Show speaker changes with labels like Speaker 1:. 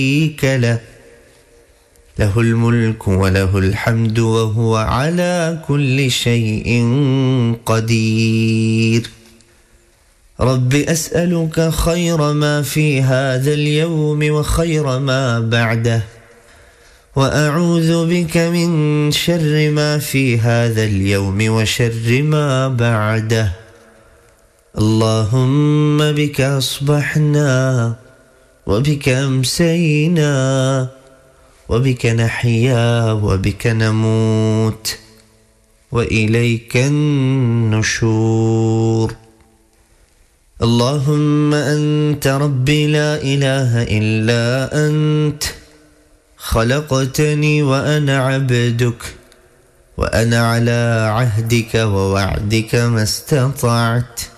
Speaker 1: شريك له له الملك وله الحمد وهو على كل شيء قدير. رب أسألك خير ما في هذا اليوم وخير ما بعده، وأعوذ بك من شر ما في هذا اليوم وشر ما بعده. اللهم بك أصبحنا وبك أمسينا وبك نحيا وبك نموت وإليك النشور. اللهم أنت ربي لا إله إلا أنت، خلقتني وأنا عبدك، وأنا على عهدك ووعدك ما استطعت.